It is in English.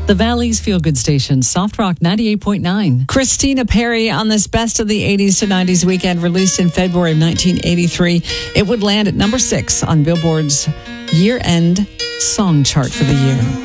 The Valley's Feel Good Station, Soft Rock 98.9. Christina Perri on this Best of the 80s to 90s weekend, released in February of 1983. It would land at number 6 on Billboard's year-end song chart for the year.